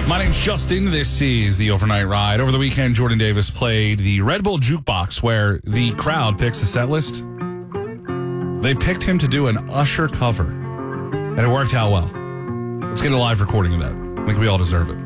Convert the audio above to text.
My name's Justin. This is the Overnight Ride. Over the weekend, Jordan Davis played the Red Bull Jukebox, where the crowd picks the set list. They picked him to do an Usher cover, and it worked out well. Let's get a live recording of that. I think we all deserve it.